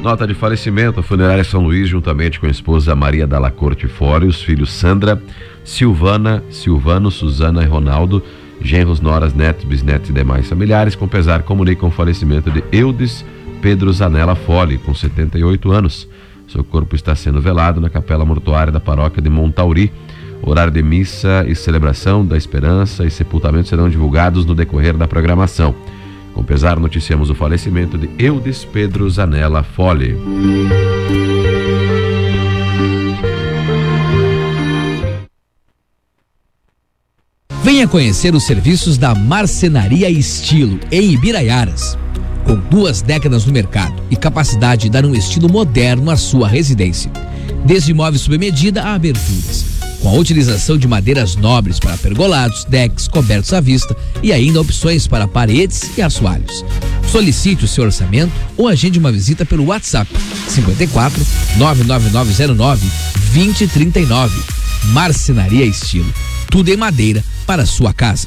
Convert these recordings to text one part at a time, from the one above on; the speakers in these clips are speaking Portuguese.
Nota de falecimento: a funerária São Luís, juntamente com a esposa Maria Dalla Corte Fora, os filhos Sandra, Silvano, Suzana e Ronaldo, genros, noras, netos, bisnetos e demais familiares, com pesar comunicam o falecimento de Eudes Pedro Zanella Fole, com 78 anos. Seu corpo está sendo velado na capela mortuária da paróquia de Montauri. Horário de missa e celebração da esperança e sepultamento serão divulgados no decorrer da programação. Com pesar, noticiamos o falecimento de Eudes Pedro Zanella Fole. Venha conhecer os serviços da Marcenaria Estilo, em Ibiraiaras. Com 2 décadas no mercado e capacidade de dar um estilo moderno à sua residência. Desde móveis sob medida a aberturas. Com a utilização de madeiras nobres para pergolados, decks, cobertos à vista e ainda opções para paredes e assoalhos. Solicite o seu orçamento ou agende uma visita pelo WhatsApp 54 99909 2039. Marcenaria Estilo. Tudo em madeira para a sua casa.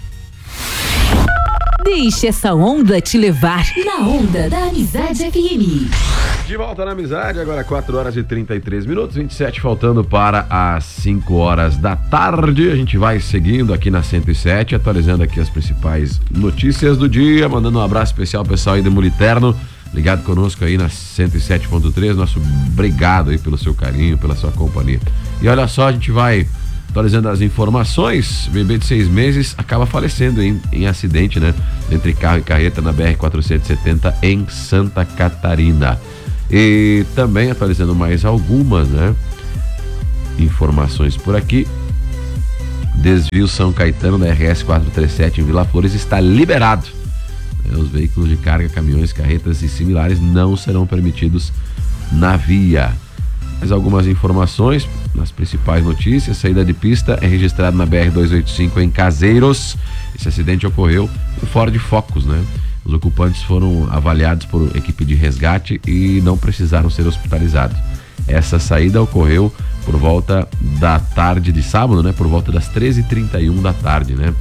Deixe essa onda te levar na onda da Amizade FM. De volta na Amizade, agora 4h33, 27 faltando para as 5 horas da tarde. A gente vai seguindo aqui na 107, atualizando aqui as principais notícias do dia, mandando um abraço especial ao pessoal aí de Muliterno, ligado conosco aí na 107.3, nosso obrigado aí pelo seu carinho, pela sua companhia. E olha só, a gente vai atualizando as informações. Bebê de 6 meses acaba falecendo em acidente, né? Entre carro e carreta na BR-470 em Santa Catarina. E também atualizando mais algumas, né? Informações por aqui. Desvio São Caetano da RS-437 em Vila Flores está liberado. Os veículos de carga, caminhões, carretas e similares não serão permitidos na via. Mais algumas informações nas principais notícias. Saída de pista é registrada na BR-285 em Caseiros. Esse acidente ocorreu no Ford Focus, né? Os ocupantes foram avaliados por equipe de resgate e não precisaram ser hospitalizados. Essa saída ocorreu por volta da tarde de sábado, né? Por volta das 13h31 da tarde, né?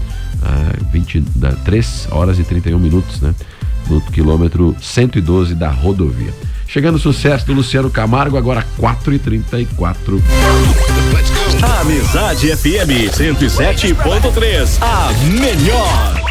3 horas e 31 minutos, né? No quilômetro 112 da rodovia. Chegando o sucesso do Luciano Camargo, agora 4h34. Amizade FM 107.3, a melhor.